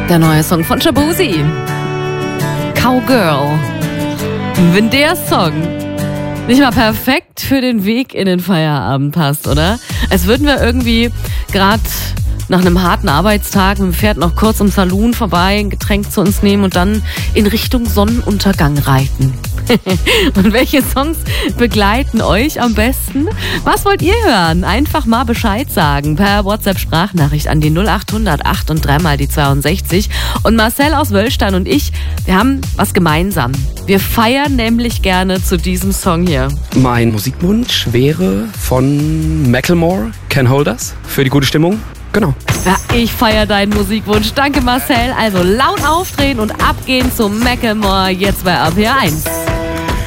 Der neue Song von Shaboozey. Cowgirl. Wenn der Song nicht mal perfekt für den Weg in den Feierabend passt, oder? Als würden wir irgendwie gerade nach einem harten Arbeitstag mit dem Pferd noch kurz im Saloon vorbei, ein Getränk zu uns nehmen und dann in Richtung Sonnenuntergang reiten. Und welche Songs begleiten euch am besten? Was wollt ihr hören? Einfach mal Bescheid sagen per WhatsApp-Sprachnachricht an die 0800 8 und 3 mal die 62. Und Marcel aus Wöllstein und ich, wir haben was gemeinsam. Wir feiern nämlich gerne zu diesem Song hier. Mein Musikwunsch wäre von Macklemore, Can't Hold Us, für die gute Stimmung. Genau. Ja, ich feiere deinen Musikwunsch. Danke Marcel. Also laut aufdrehen und abgehen zu Macklemore jetzt bei RPR 1.